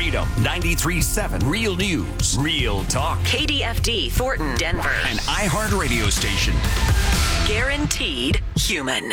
Freedom 93.7 Real News, Real Talk. KDFD Thornton, Denver. An iHeart radio station. Guaranteed human.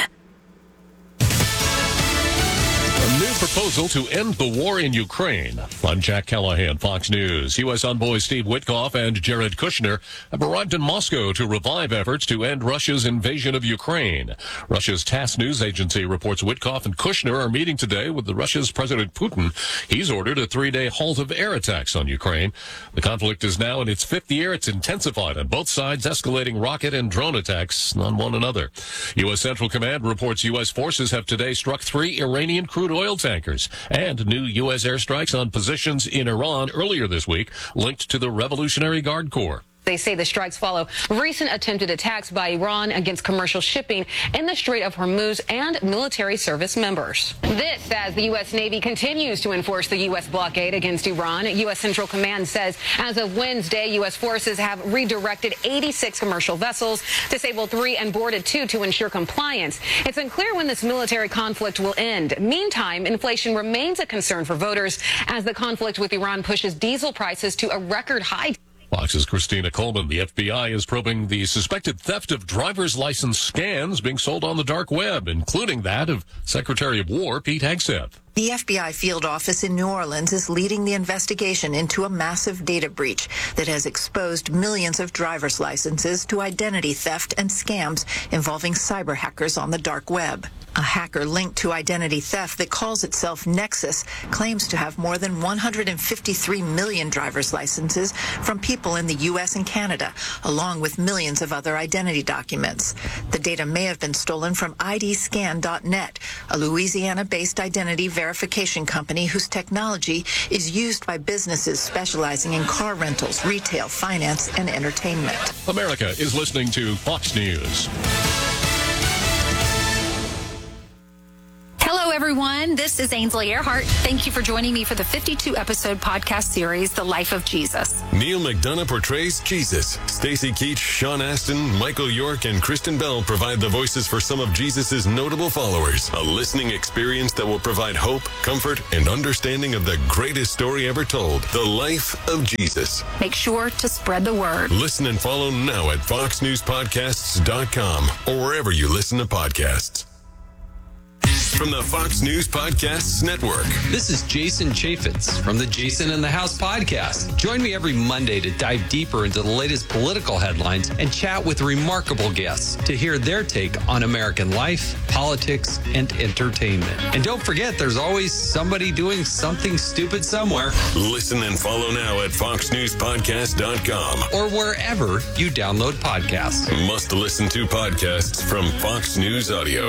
A new proposal to end the war in Ukraine. I'm Jack Callahan, Fox News. U.S. envoys Steve Witkoff and Jared Kushner have arrived in Moscow to revive efforts to end Russia's invasion of Ukraine. Russia's TASS news agency reports Witkoff and Kushner are meeting today with Russia's President Putin. He's ordered a 3-day halt of air attacks on Ukraine. The conflict is now in its 5th year. It's intensified on both sides, escalating rocket and drone attacks on one another. U.S. Central Command reports U.S. forces have today struck 3 Iranian crude oil tankers and new U.S. airstrikes on positions in Iran earlier this week linked to the Revolutionary Guard Corps. They say the strikes follow recent attempted attacks by Iran against commercial shipping in the Strait of Hormuz and military service members. This as the U.S. Navy continues to enforce the U.S. blockade against Iran. U.S. Central Command says as of Wednesday, U.S. forces have redirected 86 commercial vessels, disabled 3 and boarded 2 to ensure compliance. It's unclear when this military conflict will end. Meantime, inflation remains a concern for voters as the conflict with Iran pushes diesel prices to a record high. Fox's Christina Coleman. The FBI is probing the suspected theft of driver's license scans being sold on the dark web, including that of Secretary of War Pete Hegseth. The FBI field office in New Orleans is leading the investigation into a massive data breach that has exposed millions of driver's licenses to identity theft and scams involving cyber hackers on the dark web. A hacker linked to identity theft that calls itself Nexus claims to have more than 153 million driver's licenses from people in the U.S. and Canada, along with millions of other identity documents. The data may have been stolen from IDScan.net, a Louisiana-based identity verification company whose technology is used by businesses specializing in car rentals, retail, finance, and entertainment. America is listening to Fox News. Hello, everyone. This is Ainsley Earhart. Thank you for joining me for the 52-episode podcast series, The Life of Jesus. Neil McDonough portrays Jesus. Stacey Keach, Sean Astin, Michael York, and Kristen Bell provide the voices for some of Jesus' notable followers. A listening experience that will provide hope, comfort, and understanding of the greatest story ever told, The Life of Jesus. Make sure to spread the word. Listen and follow now at foxnewspodcasts.com or wherever you listen to podcasts. From the Fox News Podcasts Network. This is Jason Chaffetz from the Jason in the House podcast. Join me every Monday to dive deeper into the latest political headlines and chat with remarkable guests to hear their take on American life, politics, and entertainment. And don't forget, there's always somebody doing something stupid somewhere. Listen and follow now at foxnewspodcast.com or wherever you download podcasts. Must listen to podcasts from Fox News Audio.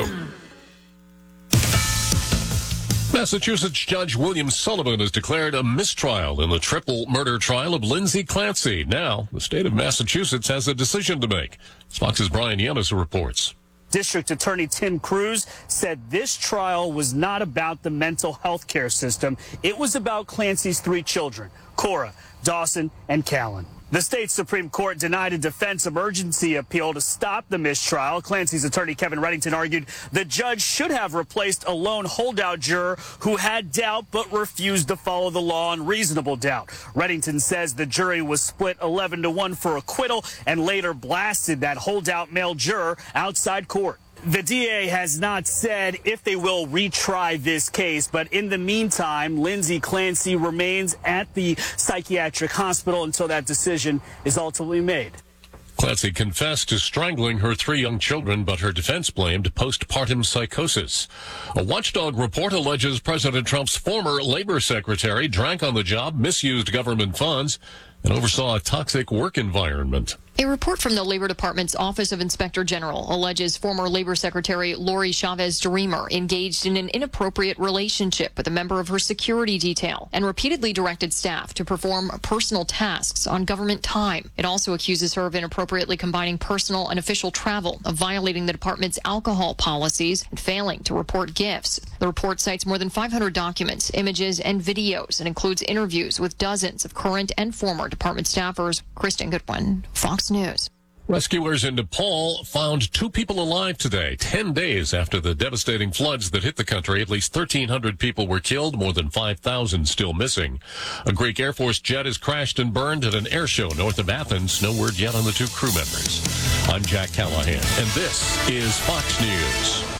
Massachusetts Judge William Sullivan has declared a mistrial in the triple murder trial of Lindsay Clancy. Now, the state of Massachusetts has a decision to make. Fox's Brian Yanis reports. District Attorney Tim Cruz said this trial was not about the mental health care system. It was about Clancy's 3 children, Cora, Dawson, and Callan. The state Supreme Court denied a defense emergency appeal to stop the mistrial. Clancy's attorney Kevin Reddington argued the judge should have replaced a lone holdout juror who had doubt but refused to follow the law on reasonable doubt. Reddington says the jury was split 11-1 for acquittal and later blasted that holdout male juror outside court. The DA has not said if they will retry this case, but in the meantime, Lindsay Clancy remains at the psychiatric hospital until that decision is ultimately made. Clancy confessed to strangling her 3 young children, but her defense blamed postpartum psychosis. A watchdog report alleges President Trump's former labor secretary drank on the job, misused government funds, and oversaw a toxic work environment. A report from the Labor Department's Office of Inspector General alleges former Labor Secretary Lori Chavez-DeRemer engaged in an inappropriate relationship with a member of her security detail and repeatedly directed staff to perform personal tasks on government time. It also accuses her of inappropriately combining personal and official travel, of violating the department's alcohol policies, and failing to report gifts. The report cites more than 500 documents, images, and videos, and includes interviews with dozens of current and former department staffers. Kristen Goodwin, Fox News. Rescuers in Nepal found 2 people alive today, 10 days after the devastating floods that hit the country. At least 1,300 people were killed, more than 5,000 still missing. A Greek Air Force jet has crashed and burned at an air show north of Athens. No word yet on the 2 crew members. I'm Jack Callahan, and this is Fox News.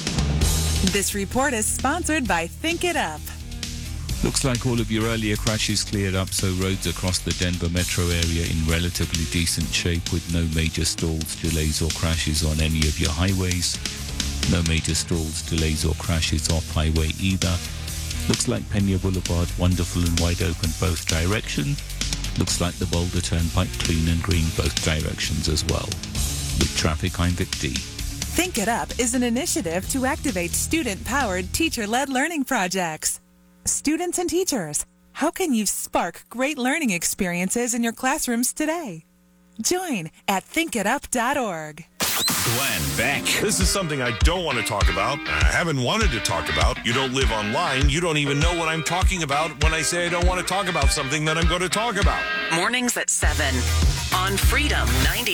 This report is sponsored by Think It Up. Looks like all of your earlier crashes cleared up, so roads across the Denver metro area in relatively decent shape with no major stalls, delays or crashes on any of your highways. No major stalls, delays or crashes off highway either. Looks like Pena Boulevard wonderful and wide open both directions. Looks like the Boulder Turnpike clean and green both directions as well. With traffic, I'm Vic D. Think It Up is an initiative to activate student-powered, teacher-led learning projects. Students and teachers, how can you spark great learning experiences in your classrooms today? Join at thinkitup.org. Glenn Beck. This is something I don't want to talk about. I haven't wanted to talk about. You don't live online. You don't even know what I'm talking about when I say I don't want to talk about something that I'm going to talk about. Mornings at 7 on Freedom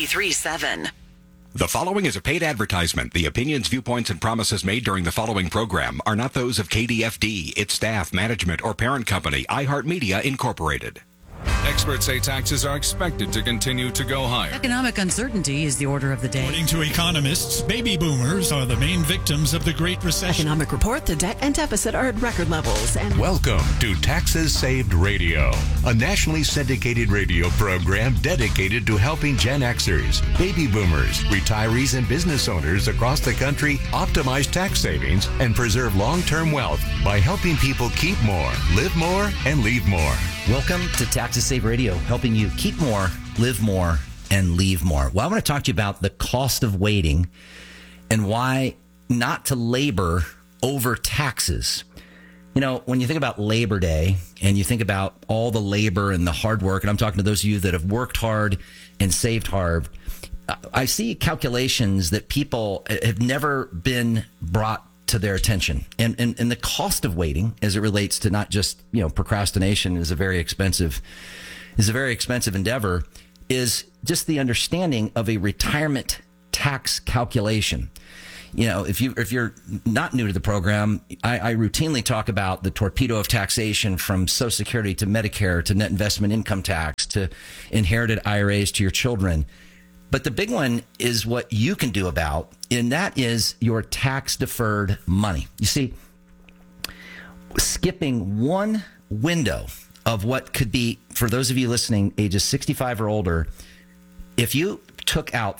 93.7. The following is a paid advertisement. The opinions, viewpoints, and promises made during the following program are not those of KDFD, its staff, management, or parent company, iHeartMedia, Incorporated. Experts say taxes are expected to continue to go higher. Economic uncertainty is the order of the day. According to economists, baby boomers are the main victims of the Great Recession. Economic report, the debt and deficit are at record levels. And welcome to Taxes Saved Radio, a nationally syndicated radio program dedicated to helping Gen Xers, baby boomers, retirees, and business owners across the country optimize tax savings and preserve long-term wealth by helping people keep more, live more, and leave more. Welcome to Taxes Save Radio, helping you keep more, live more, and leave more. Well, I want to talk to you about the cost of waiting and why not to labor over taxes. You know, when you think about Labor Day and you think about all the labor and the hard work, and I'm talking to those of you that have worked hard and saved hard, I see calculations that people have never been brought to their attention. And the cost of waiting as it relates to not just, procrastination is a very expensive endeavor, is just the understanding of a retirement tax calculation. If you're not new to the program, I routinely talk about the torpedo of taxation from Social Security to Medicare to net investment income tax to inherited IRAs to your children. But the big one is what you can do about, and that is your tax-deferred money. You see, skipping one window of what could be, for those of you listening, ages 65 or older, if you took out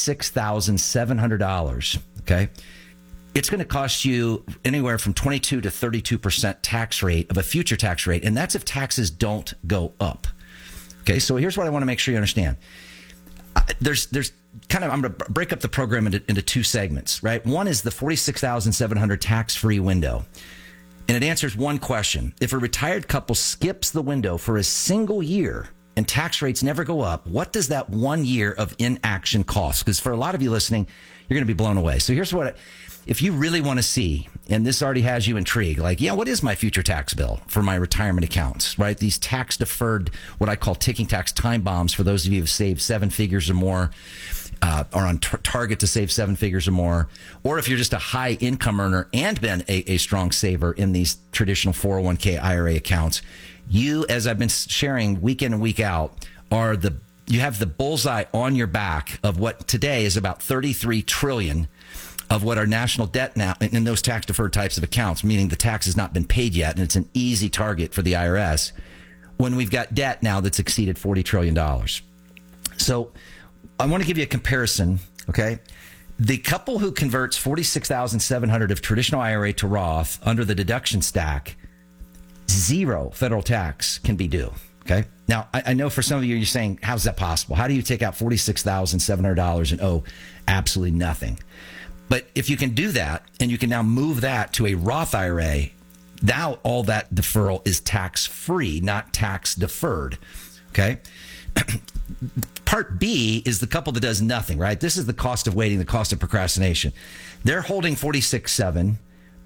$46,700, okay, it's going to cost you anywhere from 22 to 32% tax rate of a future tax rate, and that's if taxes don't go up. Okay, so here's what I want to make sure you understand. There's kind of, I'm going to break up the program into 2 segments, right? One is the $46,700 tax-free window. And it answers one question. If a retired couple skips the window for a single year and tax rates never go up, what does that 1 year of inaction cost? Because for a lot of you listening, you're going to be blown away. So here's what, if you really want to see, and this already has you intrigued, like, what is my future tax bill for my retirement accounts, right? These tax deferred, what I call ticking tax time bombs for those of you who've saved 7 figures or more, are on target to save 7 figures or more, or if you're just a high income earner and been a strong saver in these traditional 401k IRA accounts, you, as I've been sharing week in and week out, you have the bullseye on your back of what today is about $33 trillion of what our national debt now in those tax deferred types of accounts, meaning the tax has not been paid yet, and it's an easy target for the IRS when we've got debt now that's exceeded $40 trillion. So I want to give you a comparison, okay? The couple who converts $46,700 of traditional IRA to Roth under the deduction stack, 0 federal tax can be due, okay? Now, I know for some of you, you're saying, how's that possible? How do you take out $46,700 and owe absolutely nothing? But if you can do that, and you can now move that to a Roth IRA, now all that deferral is tax-free, not tax-deferred, okay? Part B is the couple that does nothing, right? This is the cost of waiting, the cost of procrastination. They're holding $46,700,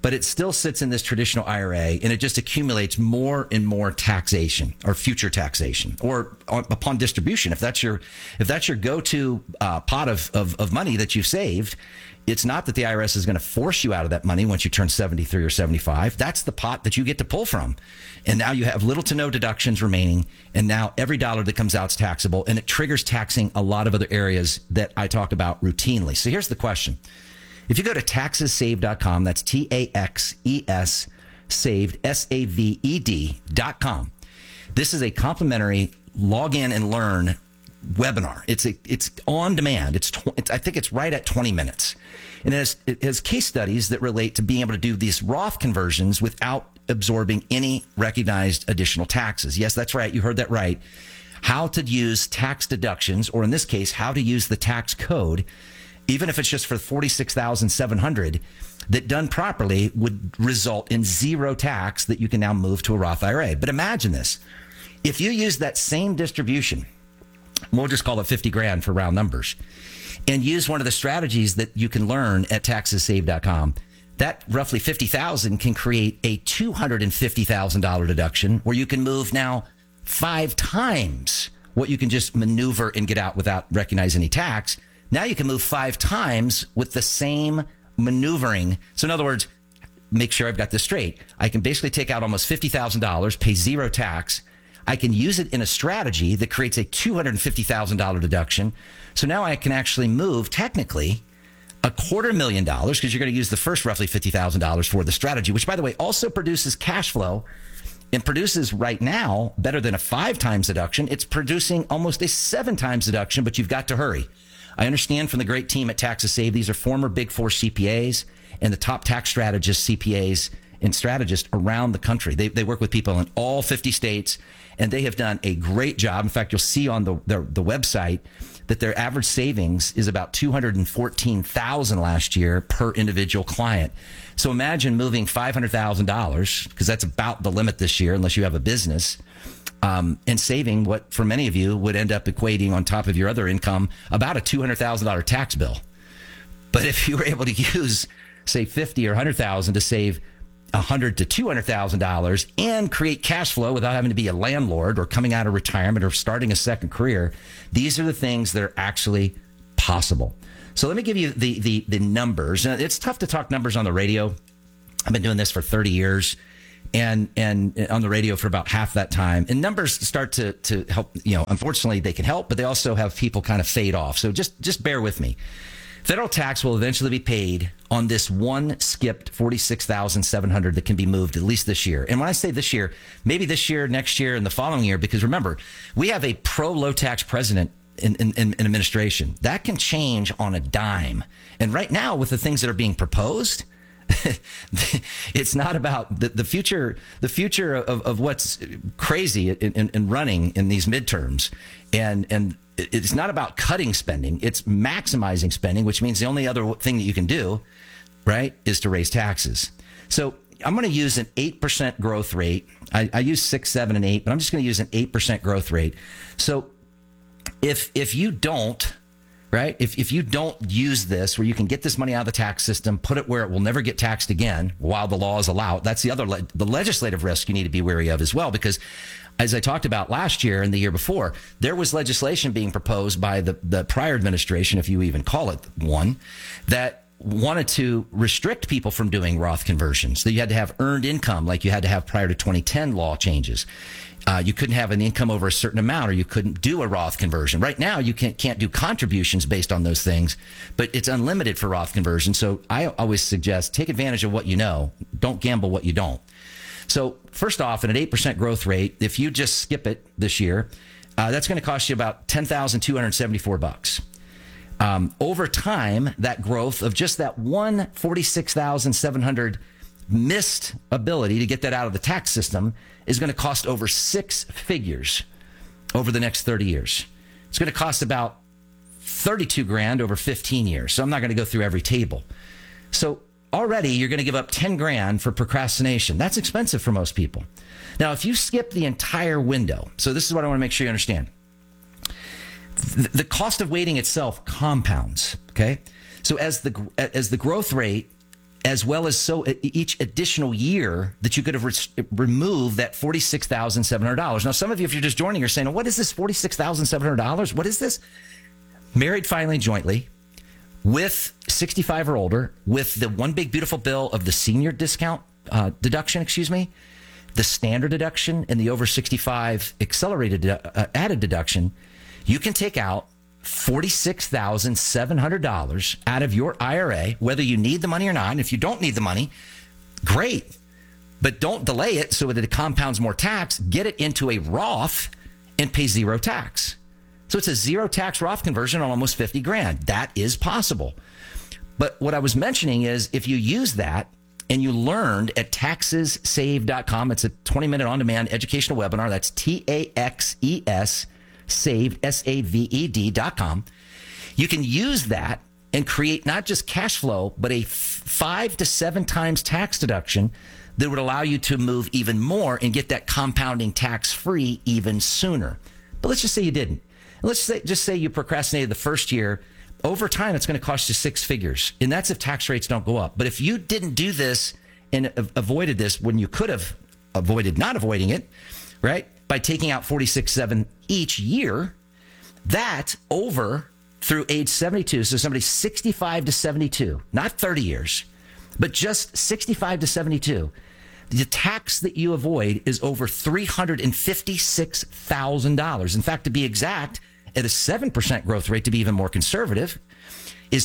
but it still sits in this traditional IRA, and it just accumulates more and more taxation or future taxation, or upon distribution. If that's your go-to pot of money that you've saved, it's not that the IRS is going to force you out of that money once you turn 73 or 75. That's the pot that you get to pull from. And now you have little to no deductions remaining. And now every dollar that comes out is taxable, and it triggers taxing a lot of other areas that I talk about routinely. So here's the question. If you go to taxessaved.com, that's TAXES saved, SAVED.com. This is a complimentary log in and learn webinar. It's on demand. I think it's right at 20 minutes. And it has case studies that relate to being able to do these Roth conversions without absorbing any recognized additional taxes. Yes, that's right. You heard that right. How to use tax deductions, or in this case, how to use the tax code, even if it's just for $46,700, that done properly would result in zero tax that you can now move to a Roth IRA. But imagine this. If you use that same distribution, we'll just call it 50 grand for round numbers, and use one of the strategies that you can learn at taxessaved.com, that roughly 50,000 can create a $250,000 deduction, where you can move now 5 times what you can just maneuver and get out without recognizing any tax. Now you can move 5 times with the same maneuvering. So in other words, make sure I've got this straight. I can basically take out almost $50,000, pay zero tax. I can use it in a strategy that creates a $250,000 deduction. So now I can actually move technically $250,000, because you're going to use the first roughly $50,000 for the strategy, which, by the way, also produces cash flow and produces right now better than a 5 times deduction. It's producing almost a 7 times deduction, but you've got to hurry. I understand from the great team at Taxes Saved, these are former Big Four CPAs and the top tax strategists, CPAs, and strategists around the country. They work with people in all 50 states, and they have done a great job. In fact, you'll see on the website that their average savings is about $214,000 last year per individual client. So imagine moving $500,000, because that's about the limit this year, unless you have a business, and saving what for many of you would end up equating on top of your other income about a $200,000 tax bill. But if you were able to use, say, $50,000 or $100,000 to save $100,000 to $200,000 and create cash flow without having to be a landlord or coming out of retirement or starting a second career, these are the things that are actually possible. So let me give you the numbers. Now, it's tough to talk numbers on the radio. I've been doing this for 30 years and on the radio for about half that time. And numbers start to help, unfortunately they can help, but they also have people kind of fade off. So just bear with me. Federal tax will eventually be paid on this one skipped $46,700 that can be moved at least this year. And when I say this year, maybe this year, next year, and the following year, because remember, we have a pro-low tax president in administration. That can change on a dime. And right now, with the things that are being proposed, it's not about the future. The future of what's crazy in running in these midterms, and it's not about cutting spending. It's maximizing spending, which means the only other thing that you can do, right, is to raise taxes. So I'm going to use an 8% growth rate. I use 6, 7, and 8, but I'm just going to use an 8% growth rate. So if you don't, right, if you don't use this, where you can get this money out of the tax system, put it where it will never get taxed again while the laws allow it, that's the other the legislative risk you need to be wary of as well, because as I talked about last year and the year before, there was legislation being proposed by the prior administration, if you even call it one, that wanted to restrict people from doing Roth conversions. That you had to have earned income like you had to have prior to 2010 law changes. You couldn't have an income over a certain amount, or you couldn't do a Roth conversion. Right now, you can't do contributions based on those things, but it's unlimited for Roth conversion. So I always suggest take advantage of what you know. Don't gamble what you don't. So first off, at an 8% growth rate, if you just skip it this year, that's going to cost you about $10,274. Over time, that growth of just that one $46,700 missed ability to get that out of the tax system is going to cost over 6 figures over the next 30 years. It's going to cost about $32,000 over 15 years. So I'm not going to go through every table. So already you're going to give up $10,000 for procrastination. That's expensive for most people. Now, if you skip the entire window, so this is what I want to make sure you understand. The cost of waiting itself compounds, okay? So as the growth rate as well as so each additional year that you could have removed that $46,700. Now, some of you, if you're just joining, are saying, what is this $46,700? What is this? Married filing jointly with 65 or older, with the one big beautiful bill of the senior discount deduction, the standard deduction and the over 65 accelerated added deduction, you can take out $46,700 out of your IRA, whether you need the money or not. And if you don't need the money, great. But don't delay it so that it compounds more tax. Get it into a Roth and pay zero tax. So it's a zero tax Roth conversion on almost 50 grand. That is possible. But what I was mentioning is if you use that and you learned at taxessaved.com, it's a 20-minute on-demand educational webinar. That's TAXES saved, SAVED.com. You can use that and create not just cash flow, but a 5 to 7 times tax deduction that would allow you to move even more and get that compounding tax-free even sooner. But let's just say you didn't. Let's just say you procrastinated the first year. Over time, it's going to cost you 6 figures. And that's if tax rates don't go up. But if you didn't do this and avoided this when you could have avoided not avoiding it, right, by taking out $46,700 each year, that over through age 72, so somebody 65 to 72, not 30 years, but just 65 to 72, the tax that you avoid is over $356,000. In fact, to be exact, at a 7% growth rate, to be even more conservative, is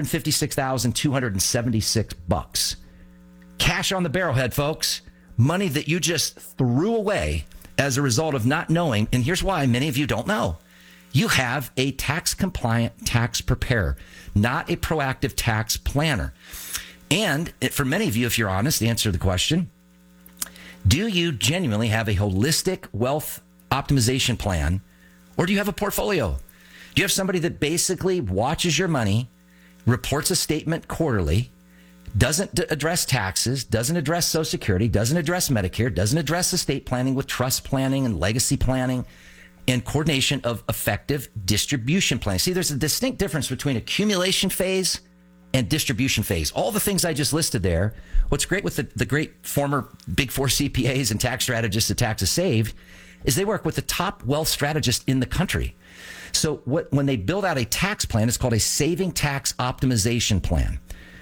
$356,276. Cash on the barrelhead, folks. Money that you just threw away as a result of not knowing. And here's why many of you don't know. You have a tax-compliant tax preparer, not a proactive tax planner. And for many of you, if you're honest, answer the question, do you genuinely have a holistic wealth optimization plan, or do you have a portfolio? Do you have somebody that basically watches your money, reports a statement quarterly, doesn't address taxes, doesn't address Social Security, doesn't address Medicare, doesn't address estate planning with trust planning and legacy planning, and coordination of effective distribution planning? See, there's a distinct difference between accumulation phase and distribution phase. All the things I just listed there, what's great with the great former Big Four CPAs and tax strategists at Taxes Saved is they work with the top wealth strategists in the country. So when they build out a tax plan, it's called a saving tax optimization plan.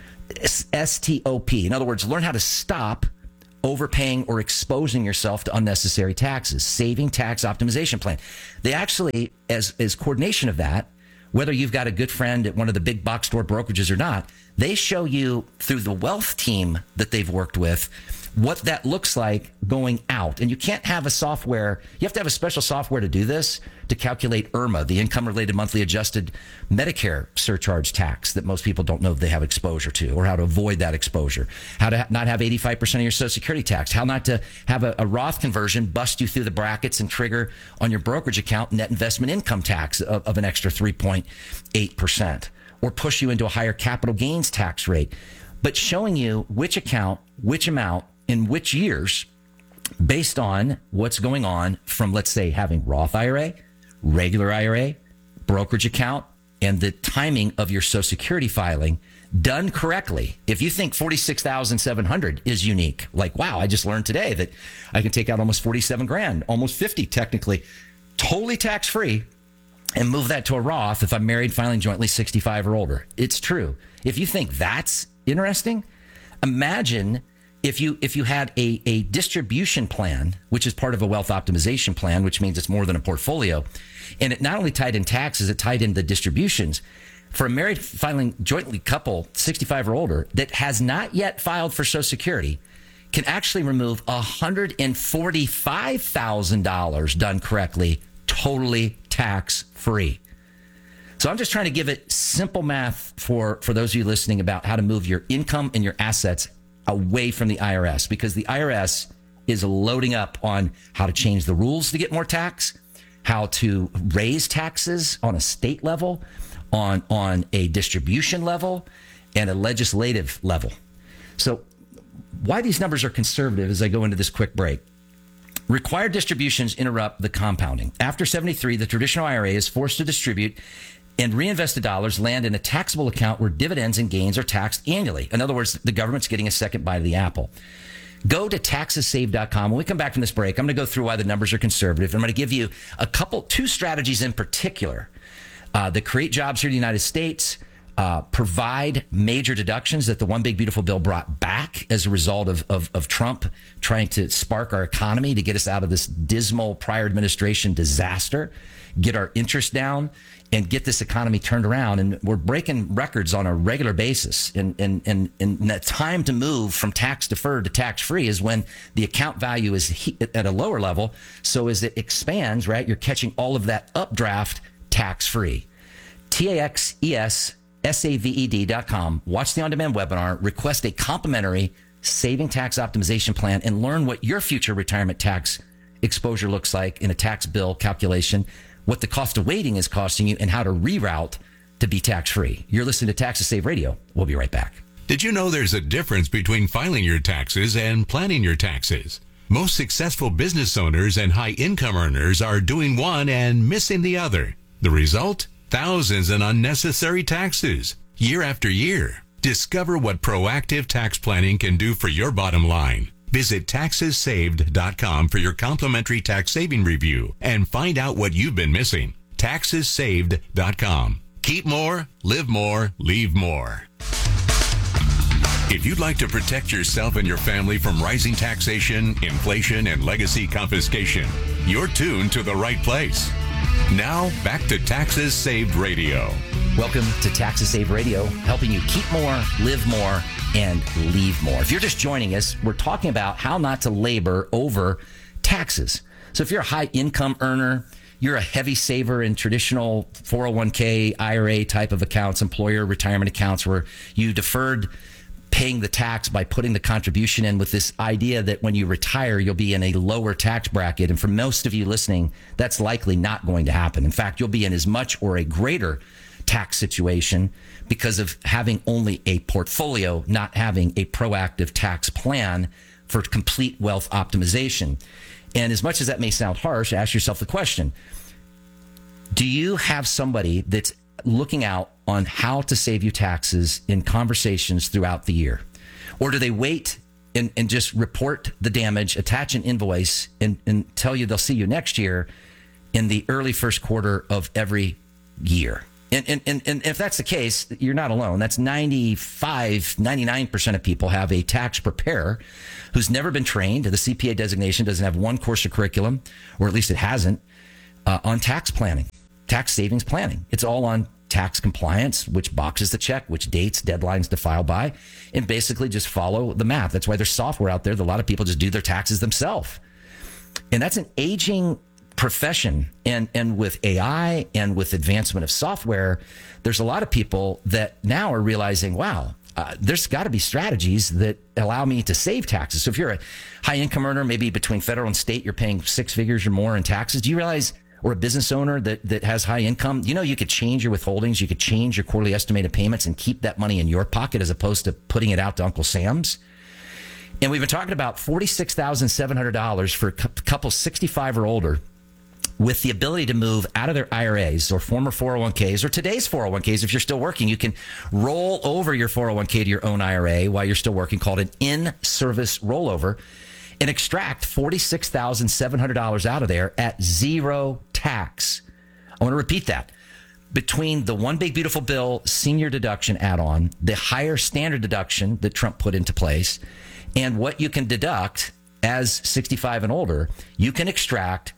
STOP. In other words, learn how to stop overpaying or exposing yourself to unnecessary taxes. Saving tax optimization plan. They actually, as coordination of that, whether you've got a good friend at one of the big box store brokerages or not, they show you through the wealth team that they've worked with what that looks like going out. And you can't have a software. You have to have a special software to do this, to calculate IRMA, the income-related monthly adjusted Medicare surcharge tax that most people don't know they have exposure to, or how to avoid that exposure, how to not have 85% of your Social Security tax, how not to have a Roth conversion bust you through the brackets and trigger on your brokerage account net investment income tax of an extra 3.8%, or push you into a higher capital gains tax rate. But showing you which account, which amount, in which years, based on what's going on from, let's say, having Roth IRA, regular IRA, brokerage account, and the timing of your Social Security filing done correctly. If you think $46,700 is unique, like, wow, I just learned today that I can take out almost 47 grand, almost 50 technically, totally tax-free, and move that to a Roth if I'm married, filing jointly, 65 or older. It's true. If you think that's interesting, imagine if you had a distribution plan, which is part of a wealth optimization plan, which means it's more than a portfolio, and it not only tied in taxes, it tied in the distributions. For a married filing jointly couple, 65 or older, that has not yet filed for Social Security, can actually remove $145,000 done correctly, totally tax-free. So I'm just trying to give it simple math for those of you listening about how to move your income and your assets away from the IRS, because the IRS is loading up on how to change the rules to get more tax, how to raise taxes on a state level, on a distribution level, and a legislative level. So why these numbers are conservative as I go into this quick break. Required distributions interrupt the compounding. After 73, the traditional IRA is forced to distribute And reinvested dollars land in a taxable account where dividends and gains are taxed annually. In other words, the government's getting a second bite of the apple. Go to taxessaved.com. When we come back from this break, I'm going to go through why the numbers are conservative. I'm going to give you two strategies in particular that create jobs here in the United States, provide major deductions that the One Big Beautiful Bill brought back as a result of Trump trying to spark our economy to get us out of this dismal prior administration disaster, get our interest down, and get this economy turned around. And we're breaking records on a regular basis. And the time to move from tax deferred to tax free is when the account value is at a lower level. So as it expands, right, you're catching all of that updraft tax free. TAXESSAVED.com. Watch the on-demand webinar, request a complimentary saving tax optimization plan, and learn what your future retirement tax exposure looks like in a tax bill calculation, what the cost of waiting is costing you, and how to reroute to be tax-free. You're listening to Taxes Save Radio. We'll be right back. Did you know there's a difference between filing your taxes and planning your taxes? Most successful business owners and high-income earners are doing one and missing the other. The result? Thousands in unnecessary taxes, year after year. Discover what proactive tax planning can do for your bottom line. Visit TaxesSaved.com for your complimentary tax saving review and find out what you've been missing. TaxesSaved.com. Keep more, live more, leave more. If you'd like to protect yourself and your family from rising taxation, inflation, and legacy confiscation, you're tuned to the right place. Now, back to Taxes Saved Radio. Welcome to Taxes Saved Radio, helping you keep more, live more, and leave more. If you're just joining us, we're talking about how not to labor over taxes. So if you're a high income earner, you're a heavy saver in traditional 401k, IRA type of accounts, employer retirement accounts, where you deferred paying the tax by putting the contribution in with this idea that when you retire, you'll be in a lower tax bracket. And for most of you listening, that's likely not going to happen. In fact, you'll be in as much or a greater tax situation because of having only a portfolio, not having a proactive tax plan for complete wealth optimization. And as much as that may sound harsh, ask yourself the question, do you have somebody that's looking out on how to save you taxes in conversations throughout the year? Or do they wait and just report the damage, attach an invoice, and tell you they'll see you next year in the early first quarter of every year? And if that's the case, you're not alone. That's 99% of people have a tax preparer who's never been trained. The CPA designation doesn't have one course of curriculum, or at least it hasn't, on tax planning, tax savings planning. It's all on tax compliance, which boxes to check, which dates, deadlines to file by, and basically just follow the math. That's why there's software out there that a lot of people just do their taxes themselves. And that's an aging profession. And with AI and with advancement of software, there's a lot of people that now are realizing, wow, there's got to be strategies that allow me to save taxes. So if you're a high income earner, maybe between federal and state, you're paying six figures or more in taxes. Do you realize, or a business owner that has high income, you know, you could change your withholdings, you could change your quarterly estimated payments and keep that money in your pocket as opposed to putting it out to Uncle Sam's. And we've been talking about $46,700 for a couple 65 or older with the ability to move out of their IRAs or former 401ks or today's 401ks. If you're still working, you can roll over your 401k to your own IRA while you're still working, called an in-service rollover, and extract $46,700 out of there at zero tax. I want to repeat that. Between the One Big Beautiful Bill senior deduction add-on, the higher standard deduction that Trump put into place, and what you can deduct as 65 and older, you can extract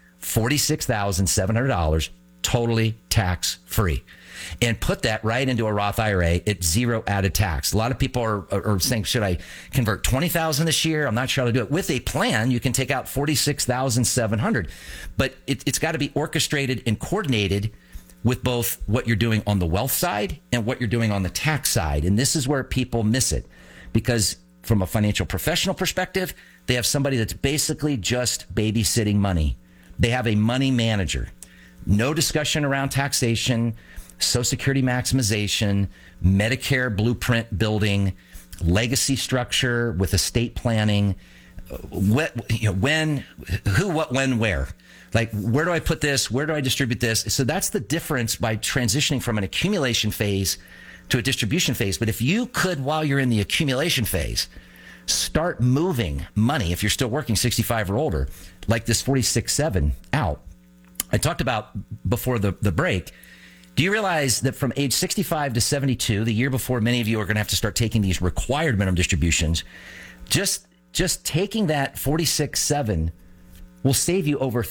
$46,700 totally tax-free and put that right into a Roth IRA at zero added tax. A lot of people are saying, should I convert $20,000 this year? I'm not sure how to do it. With a plan, you can take out $46,700, but it's got to be orchestrated and coordinated with both what you're doing on the wealth side and what you're doing on the tax side. And this is where people miss it, because from a financial professional perspective, they have somebody that's basically just babysitting money. They have a money manager. No discussion around taxation, Social Security maximization, Medicare blueprint building, legacy structure with estate planning, when, who, what, when, where. Like, where do I put this? Where do I distribute this? So that's the difference by transitioning from an accumulation phase to a distribution phase. But if you could, while you're in the accumulation phase, start moving money, if you're still working 65 or older, like this 46.7 out. I talked about before the break. Do you realize that from age 65 to 72, the year before many of you are going to have to start taking these required minimum distributions, just taking that 46.7 will save you over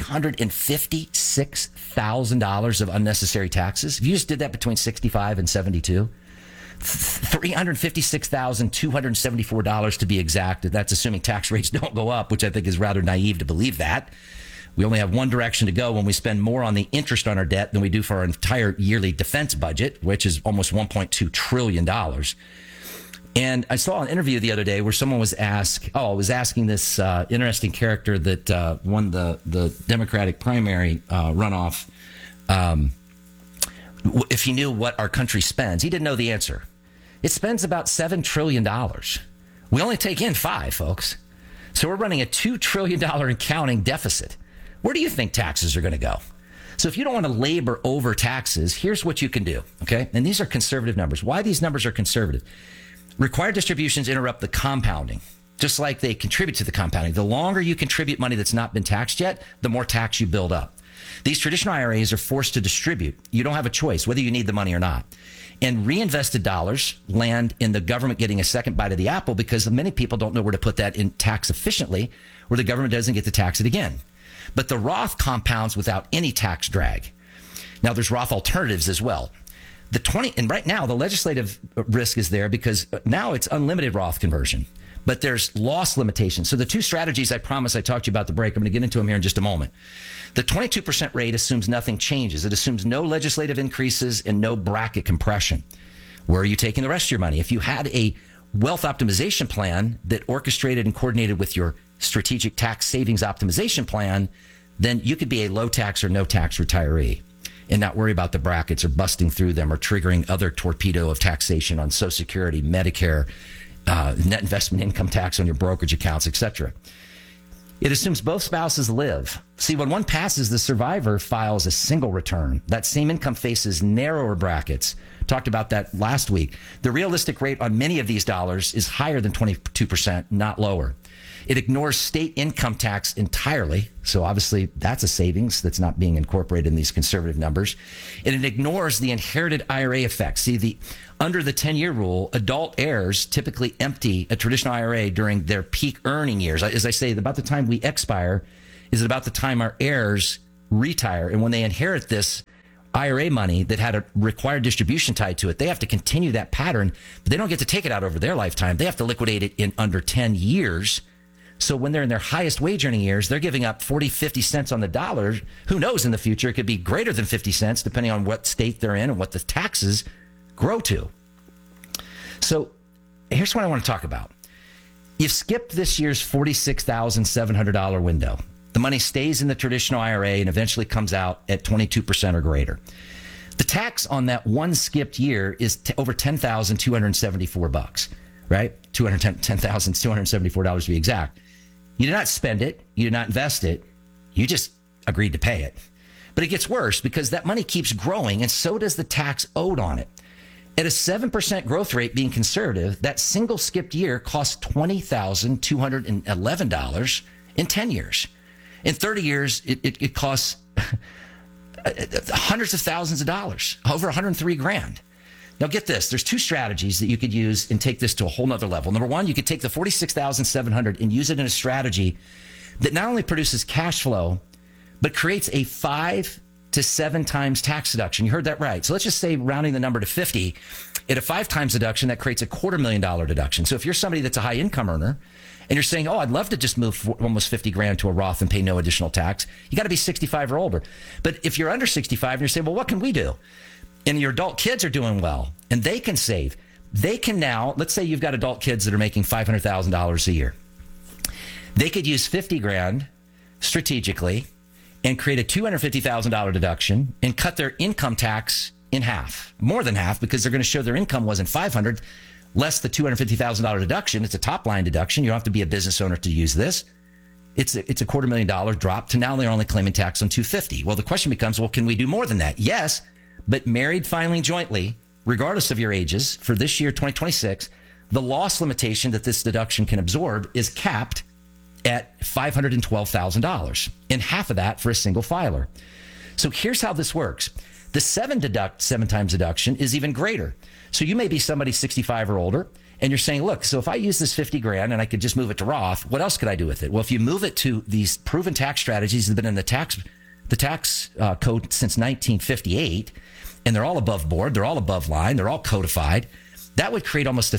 $356,000 of unnecessary taxes. If you just did that between 65 and 72, $356,274 to be exact. That's assuming tax rates don't go up, which I think is rather naive to believe that. We only have one direction to go when we spend more on the interest on our debt than we do for our entire yearly defense budget, which is almost $1.2 trillion. And I saw an interview the other day where someone was asking this interesting character that won the Democratic primary runoff if he knew what our country spends. He didn't know the answer. It spends about $7 trillion. We only take in 5, folks. So we're running a $2 trillion and counting deficit. Where do you think taxes are going to go? So if you don't want to labor over taxes, here's what you can do, okay? And these are conservative numbers. Why these numbers are conservative? Required distributions interrupt the compounding, just like they contribute to the compounding. The longer you contribute money that's not been taxed yet, the more tax you build up. These traditional IRAs are forced to distribute. You don't have a choice whether you need the money or not. And reinvested dollars land in the government getting a second bite of the apple because many people don't know where to put that in tax efficiently, where the government doesn't get to tax it again. But the Roth compounds without any tax drag. Now, there's Roth alternatives as well. And right now, the legislative risk is there because now it's unlimited Roth conversion, but there's loss limitations. So the two strategies I promised I talked to you about the break, I'm going to get into them here in just a moment. The 22% rate assumes nothing changes. It assumes no legislative increases and no bracket compression. Where are you taking the rest of your money? If you had a wealth optimization plan that orchestrated and coordinated with your strategic tax savings optimization plan, then you could be a low tax or no tax retiree and not worry about the brackets or busting through them or triggering other torpedo of taxation on Social Security, Medicare, net investment income tax on your brokerage accounts, etc. It assumes both spouses live. See, when one passes, the survivor files a single return. That same income faces narrower brackets. Talked about that last week. The realistic rate on many of these dollars is higher than 22%, not lower. It ignores state income tax entirely. So obviously that's a savings that's not being incorporated in these conservative numbers. And it ignores the inherited IRA effect. See, under the 10-year rule, adult heirs typically empty a traditional IRA during their peak earning years. As I say, about the time we expire is about the time our heirs retire. And when they inherit this IRA money that had a required distribution tied to it, they have to continue that pattern, but they don't get to take it out over their lifetime. They have to liquidate it in under 10 years. So when they're in their highest wage earning years, they're giving up 40, 50 cents on the dollar. Who knows in the future? It could be greater than 50 cents depending on what state they're in and what the taxes grow to. So here's what I want to talk about. You've skipped this year's $46,700 window. The money stays in the traditional IRA and eventually comes out at 22% or greater. The tax on that one skipped year is over $10,274, right? $10,274 to be exact. You did not spend it. You did not invest it. You just agreed to pay it. But it gets worse because that money keeps growing and so does the tax owed on it. At a 7% growth rate being conservative, that single skipped year costs $20,211 in 10 years. In 30 years, it costs hundreds of thousands of dollars, over 103 grand. Now get this, there's two strategies that you could use and take this to a whole nother level. Number one, you could take the $46,700 and use it in a strategy that not only produces cash flow, but creates a 5 to 7 times tax deduction. You heard that right. So let's just say, rounding the number to 50, at a 5 times deduction, that creates a $250,000 deduction. So if you're somebody that's a high income earner and you're saying, oh, I'd love to just move almost 50 grand to a Roth and pay no additional tax, you got to be 65 or older. But if you're under 65 and you're saying, well, what can we do? And your adult kids are doing well and they can save. They can now, let's say you've got adult kids that are making $500,000 a year. They could use 50 grand strategically and create a $250,000 deduction and cut their income tax in half, more than half, because they're going to show their income wasn't $500, less the $250,000 deduction. It's a top line deduction. You don't have to be a business owner to use this. It's a $250,000 drop to now they're only claiming tax on $250,000. Well, the question becomes, well, can we do more than that? Yes, but married filing jointly, regardless of your ages, for this year, 2026, the loss limitation that this deduction can absorb is capped at $512,000, and half of that for a single filer. So here's how this works. The seven times deduction is even greater. So you may be somebody 65 or older, and you're saying, look, so if I use this $50,000 and I could just move it to Roth, what else could I do with it? Well, if you move it to these proven tax strategies that have been in the tax code since 1958, and they're all above board, they're all above line, they're all codified, that would create almost a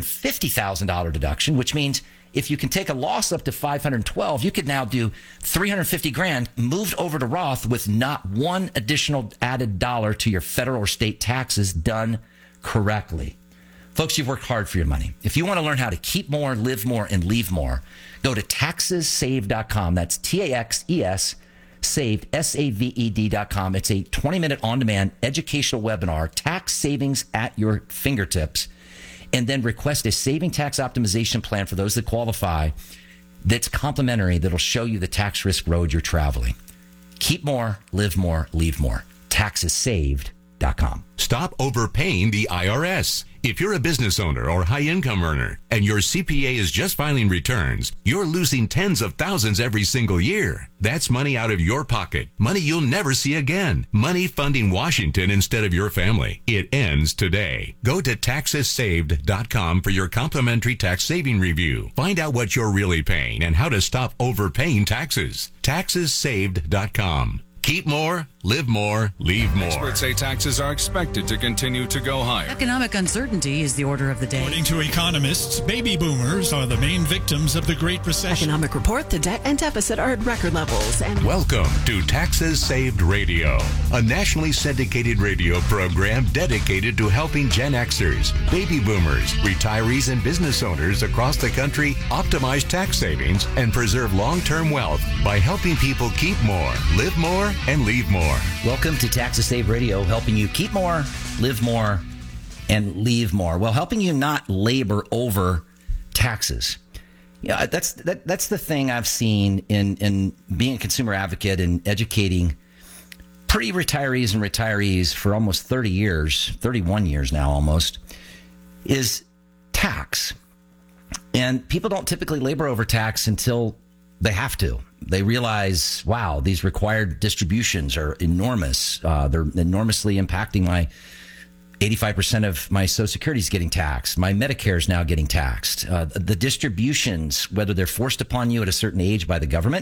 $350,000 deduction, which means if you can take a loss up to $512,000, you could now do $350,000 moved over to Roth with not one additional added dollar to your federal or state taxes done correctly. Folks, you've worked hard for your money. If you want to learn how to keep more, live more, and leave more, go to taxessaved.com. That's TAXES saved, SAVED.com. It's a 20-minute on-demand educational webinar, tax savings at your fingertips, and then request a saving tax optimization plan for those that qualify that's complimentary, that'll show you the tax risk road you're traveling. Keep more, live more, leave more. Taxessaved.com. Stop overpaying the IRS. If you're a business owner or high-income earner and your CPA is just filing returns, you're losing tens of thousands every single year. That's money out of your pocket. Money you'll never see again. Money funding Washington instead of your family. It ends today. Go to taxessaved.com for your complimentary tax saving review. Find out what you're really paying and how to stop overpaying taxes. Taxessaved.com. Keep more, live more, leave more. Experts say taxes are expected to continue to go higher. Economic uncertainty is the order of the day. According to economists, baby boomers are the main victims of the Great Recession. Economic report, the debt and deficit are at record levels. And welcome to Taxes Saved Radio, a nationally syndicated radio program dedicated to helping Gen Xers, baby boomers, retirees, and business owners across the country optimize tax savings and preserve long-term wealth by helping people keep more, live more, and leave more. Welcome to Taxes Saved Radio, helping you keep more, live more, and leave more. Well, helping you not labor over taxes. Yeah, that's the thing I've seen in being a consumer advocate and educating pre-retirees and retirees for almost 30 years, 31 years now almost, is tax. And people don't typically labor over tax until they have to. They realize, wow, these required distributions are enormous. They're enormously impacting my 85% of my Social Security is getting taxed. My Medicare is now getting taxed. The distributions, whether they're forced upon you at a certain age by the government,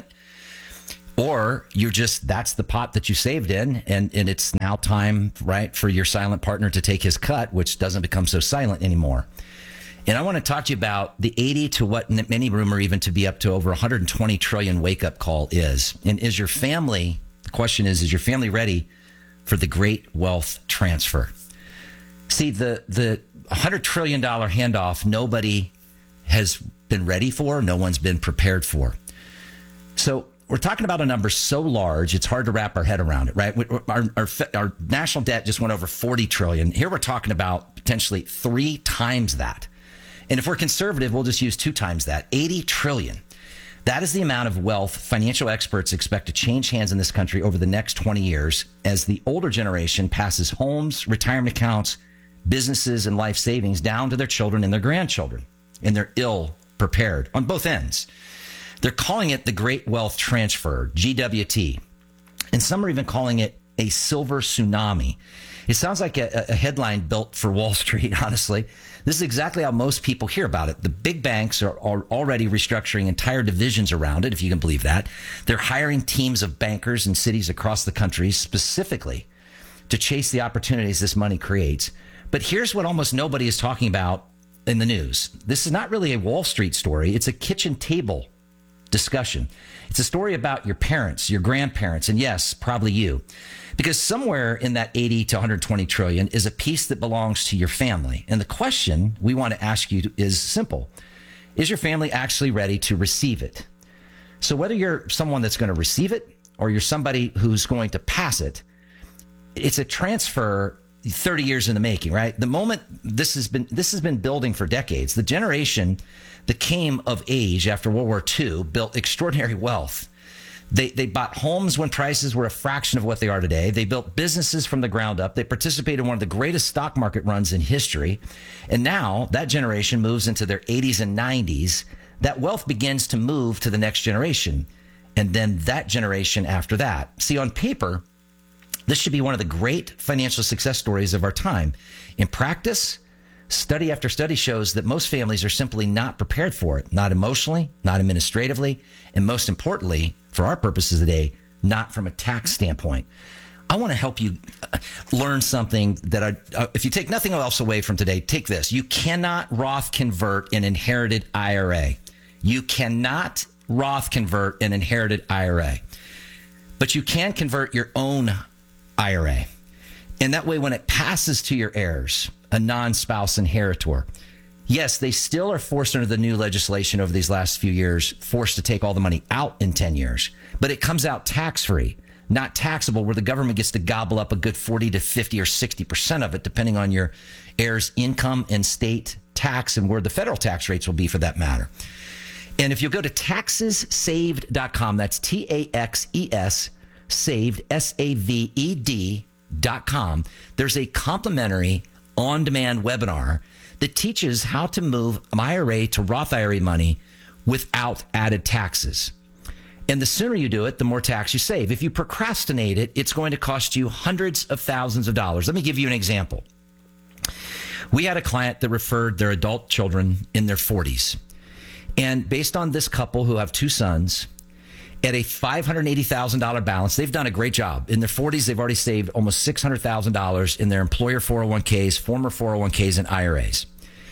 or you're just, that's the pot that you saved in, and it's now time, right, for your silent partner to take his cut, which doesn't become so silent anymore. And I want to talk to you about the 80 to what many rumor even to be up to over 120 trillion wake-up call is. And is your family, the question is your family ready for the great wealth transfer? See, the $100 trillion handoff, nobody has been ready for, no one's been prepared for. So we're talking about a number so large, it's hard to wrap our head around it, right? Our national debt just went over 40 trillion. Here we're talking about potentially 3 times that. And if we're conservative, we'll just use 2 times that, 80 trillion. That is the amount of wealth financial experts expect to change hands in this country over the next 20 years as the older generation passes homes, retirement accounts, businesses, and life savings down to their children and their grandchildren. And they're ill prepared on both ends. They're calling it the Great Wealth Transfer, GWT. And some are even calling it a silver tsunami. It sounds like a headline built for Wall Street, honestly. This is exactly how most people hear about it. The big banks are already restructuring entire divisions around it, if you can believe that. They're hiring teams of bankers in cities across the country specifically to chase the opportunities this money creates. But here's what almost nobody is talking about in the news. This is not really a Wall Street story. It's a kitchen table discussion. It's a story about your parents, your grandparents, and yes, probably you. Because somewhere in that 80 to 120 trillion is a piece that belongs to your family. And the question we want to ask you is simple. Is your family actually ready to receive it? So whether you're someone that's going to receive it or you're somebody who's going to pass it, it's a transfer 30 years in the making, right? The moment this has been building for decades. The generation that came of age after World War II built extraordinary wealth. They bought homes when prices were a fraction of what they are today. They built businesses from the ground up. They participated in one of the greatest stock market runs in history. And now that generation moves into their 80s and 90s. That wealth begins to move to the next generation. And then that generation after that. See, on paper, this should be one of the great financial success stories of our time. In practice, study after study shows that most families are simply not prepared for it, not emotionally, not administratively, and most importantly, for our purposes today, not from a tax standpoint. I want to help you learn something that if you take nothing else away from today, take this. You cannot Roth convert an inherited IRA. You cannot Roth convert an inherited IRA, but you can convert your own IRA. And that way, when it passes to your heirs, a non-spouse inheritor, yes, they still are forced under the new legislation over these last few years, forced to take all the money out in 10 years. But it comes out tax-free, not taxable, where the government gets to gobble up a good 40 to 50 or 60% of it, depending on your heirs' income and state tax and where the federal tax rates will be for that matter. And if you go to taxessaved.com, that's TAXES saved, SAVED.com, there's a complimentary on-demand webinar that teaches how to move IRA to Roth IRA money without added taxes. And the sooner you do it, the more tax you save. If you procrastinate it, it's going to cost you hundreds of thousands of dollars. Let me give you an example. We had a client that referred their adult children in their 40s. And based on this couple who have 2 sons, at a $580,000 balance, they've done a great job. In their 40s, they've already saved almost $600,000 in their employer 401ks, former 401ks, and IRAs.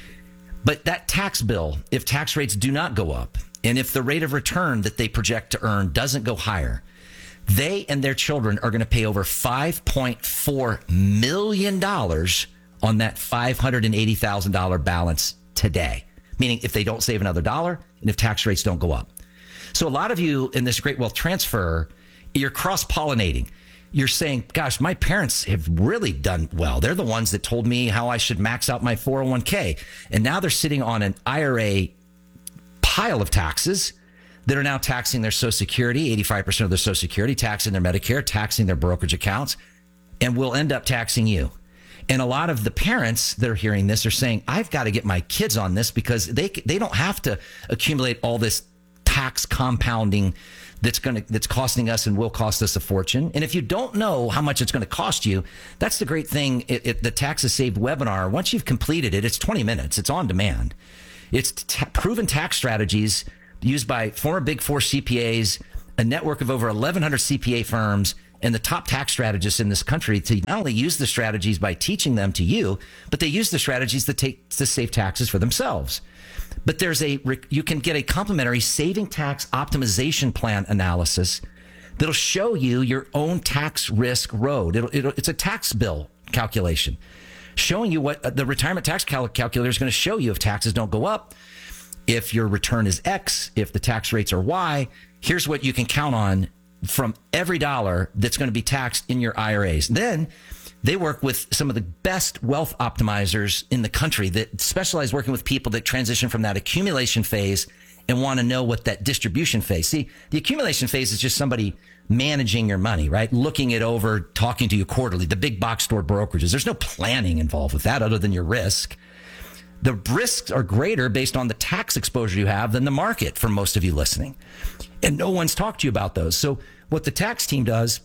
But that tax bill, if tax rates do not go up, and if the rate of return that they project to earn doesn't go higher, they and their children are going to pay over $5.4 million on that $580,000 balance today. Meaning if they don't save another dollar and if tax rates don't go up. So a lot of you in this great wealth transfer, you're cross-pollinating. You're saying, gosh, my parents have really done well. They're the ones that told me how I should max out my 401k. And now they're sitting on an IRA pile of taxes that are now taxing their Social Security, 85% of their Social Security, taxing their Medicare, taxing their brokerage accounts, and will end up taxing you. And a lot of the parents that are hearing this are saying, I've got to get my kids on this because they don't have to accumulate all this tax compounding that's costing us and will cost us a fortune. And if you don't know how much it's going to cost you, that's the great thing. The Taxes Saved webinar, once you've completed it, it's 20 minutes. It's on demand. It's proven tax strategies used by former Big Four CPAs, a network of over 1,100 CPA firms, and the top tax strategists in this country to not only use the strategies by teaching them to you, but they use the strategies to save taxes for themselves. But you can get a complimentary saving tax optimization plan analysis that'll show you your own tax risk road. It's a tax bill calculation showing you what the retirement tax calculator is going to show you if taxes don't go up, if your return is X, if the tax rates are Y. Here's what you can count on from every dollar that's going to be taxed in your IRAs. Then they work with some of the best wealth optimizers in the country that specialize working with people that transition from that accumulation phase and want to know what that distribution phase. See, the accumulation phase is just somebody managing your money, right? Looking it over, talking to you quarterly, the big box store brokerages. There's no planning involved with that other than your risk. The risks are greater based on the tax exposure you have than the market for most of you listening. And no one's talked to you about those. So what the tax team does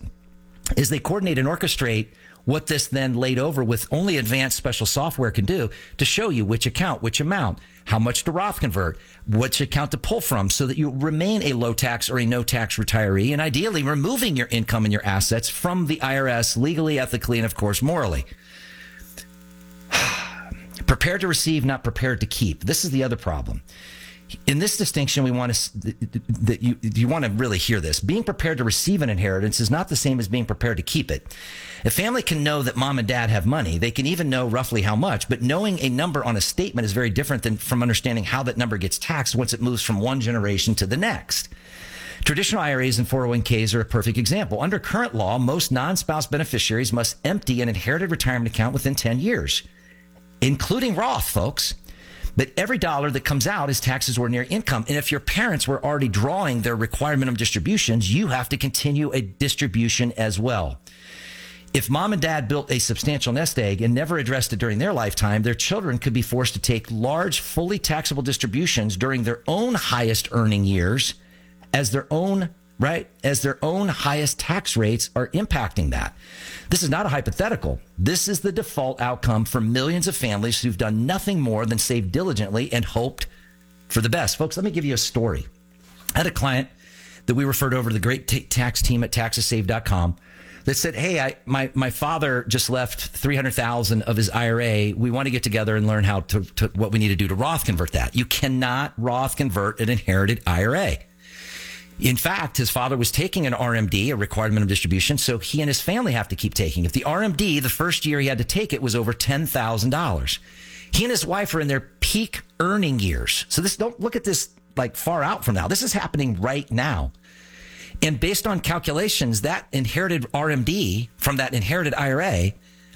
is they coordinate and orchestrate what this then laid over with only advanced special software can do to show you which account, which amount, how much to Roth convert, which account to pull from so that you remain a low tax or a no tax retiree, and ideally removing your income and your assets from the IRS legally, ethically, and of course, morally. Prepared to receive, not prepared to keep. This is the other problem. In this distinction, we want to you want to really hear this. Being prepared to receive an inheritance is not the same as being prepared to keep it. A family can know that mom and dad have money. They can even know roughly how much, but knowing a number on a statement is very different than from understanding how that number gets taxed once it moves from one generation to the next. Traditional IRAs and 401ks are a perfect example. Under current law, most non-spouse beneficiaries must empty an inherited retirement account within 10 years, including Roth, folks. But every dollar that comes out is taxed as ordinary income. And if your parents were already drawing their required minimum distributions, you have to continue a distribution as well. If mom and dad built a substantial nest egg and never addressed it during their lifetime, their children could be forced to take large, fully taxable distributions during their own highest earning years as their own highest tax rates are impacting that. This is not a hypothetical. This is the default outcome for millions of families who've done nothing more than save diligently and hoped for the best. Folks, let me give you a story. I had a client that we referred over to the great tax team at taxessave.com that said, hey, my father just left $300,000 of his IRA. We want to get together and learn how to what we need to do to Roth convert that. You cannot Roth convert an inherited IRA. In fact, his father was taking an RMD, a required minimum distribution, so he and his family have to keep taking. If the RMD, the first year he had to take it, was over $10,000. He and his wife are in their peak earning years. So don't look at this like far out from now. This is happening right now. And based on calculations, that inherited RMD from that inherited IRA,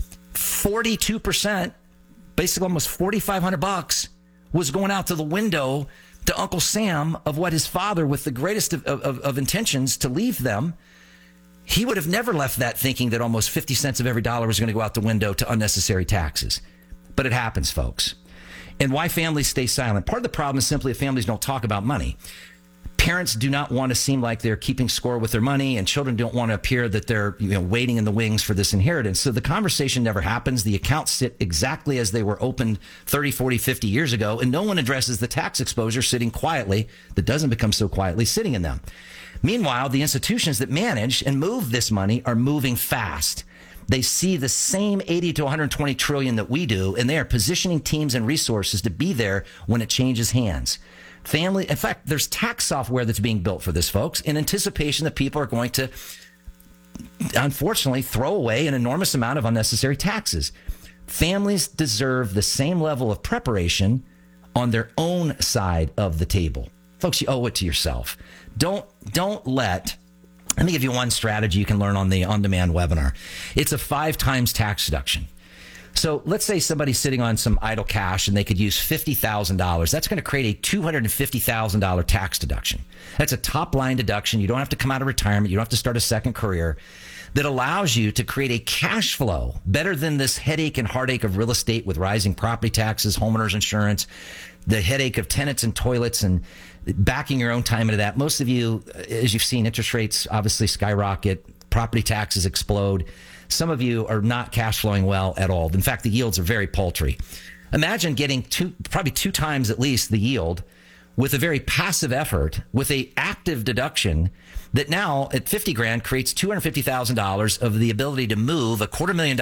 42%, basically almost $4,500 was going out to the window to Uncle Sam of what his father, with the greatest of intentions to leave them, he would have never left that thinking that almost 50 cents of every dollar was going to go out the window to unnecessary taxes. But it happens, folks. And why families stay silent? Part of the problem is simply that families don't talk about money. Parents do not want to seem like they're keeping score with their money, and children don't want to appear that they're waiting in the wings for this inheritance. So the conversation never happens. The accounts sit exactly as they were opened 30, 40, 50 years ago, and no one addresses the tax exposure sitting quietly that doesn't become so quietly sitting in them. Meanwhile, the institutions that manage and move this money are moving fast. They see the same 80 to 120 trillion that we do, and they are positioning teams and resources to be there when it changes hands. In fact, there's tax software that's being built for this, folks, in anticipation that people are going to, unfortunately, throw away an enormous amount of unnecessary taxes. Families deserve the same level of preparation on their own side of the table. Folks, you owe it to yourself. Let me give you one strategy you can learn on the on-demand webinar. It's a 5 times tax deduction. So let's say somebody's sitting on some idle cash and they could use $50,000. That's going to create a $250,000 tax deduction. That's a top line deduction. You don't have to come out of retirement. You don't have to start a second career. That allows you to create a cash flow better than this headache and heartache of real estate with rising property taxes, homeowners insurance, the headache of tenants and toilets, and backing your own time into that. Most of you, as you've seen, interest rates obviously skyrocket, property taxes explode. Some of you are not cash flowing well at all. In fact, the yields are very paltry. Imagine getting probably 2 times at least the yield with a very passive effort, with a active deduction that now at $50,000 creates $250,000 of the ability to move $250,000